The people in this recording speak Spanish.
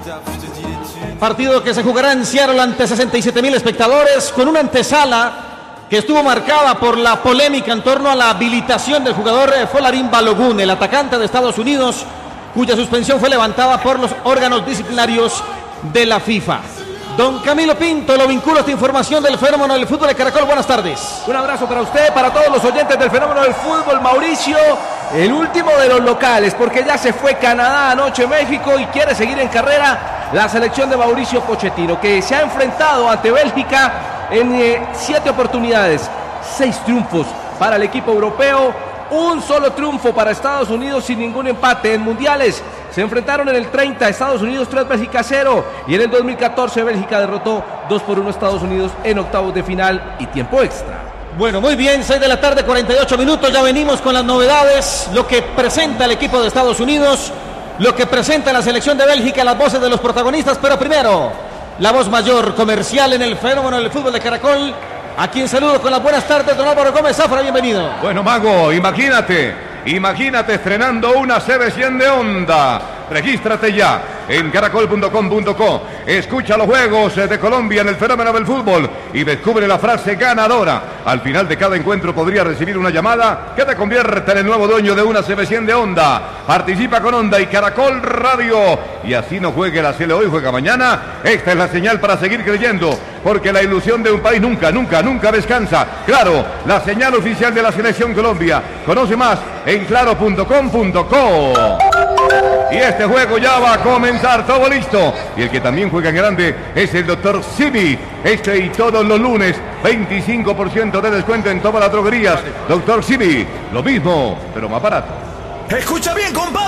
Partido que se jugará en Seattle ante 67,000 espectadores, con una antesala que estuvo marcada por la polémica en torno a la habilitación del jugador Folarin Balogun, el atacante de Estados Unidos, cuya suspensión fue levantada por los órganos disciplinarios de la FIFA. Don Camilo Pinto, lo vincula a esta información del fenómeno del fútbol de Caracol. Buenas tardes. Un abrazo para usted, para todos los oyentes del fenómeno del fútbol. Mauricio, el último de los locales, porque ya se fue Canadá anoche, México, y quiere seguir en carrera la selección de Mauricio Pochettino, que se ha enfrentado ante Bélgica en 7 oportunidades, 6 triunfos para el equipo europeo, un solo triunfo para Estados Unidos sin ningún empate en mundiales. Se enfrentaron en el 30, Estados Unidos 3, Bélgica 0, y en el 2014 Bélgica derrotó 2-1 a Estados Unidos en octavos de final y tiempo extra. Bueno, muy bien, 6 de la tarde, 48 minutos, ya venimos con las novedades, lo que presenta el equipo de Estados Unidos, lo que presenta la selección de Bélgica, las voces de los protagonistas, pero primero, la voz mayor comercial en el fenómeno del fútbol de Caracol, a quien saludo con las buenas tardes, don Álvaro Gómez Zafra, bienvenido. Bueno, Mago, imagínate estrenando una CB100 de Honda. Regístrate ya en caracol.com.co. Escucha los juegos de Colombia en el fenómeno del fútbol y descubre la frase ganadora. Al final de cada encuentro podría recibir una llamada que te convierte en el nuevo dueño de una CB100 de Honda. Participa con Honda y Caracol Radio. Y así no juegue la Cielo hoy, juega mañana. Esta es la señal para seguir creyendo, porque la ilusión de un país nunca descansa. Claro, la señal oficial de la Selección Colombia. Conoce más en claro.com.co. Y este juego ya va a comenzar, todo listo. Y el que también juega en grande es el Dr. Simi. Este y todos los lunes, 25% de descuento en todas las droguerías. Dr. Simi, lo mismo, pero más barato. Escucha bien, compadre.